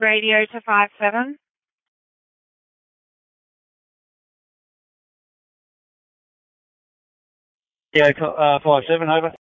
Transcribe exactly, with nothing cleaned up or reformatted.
Radio to five seven. Yeah, uh, five seven, over.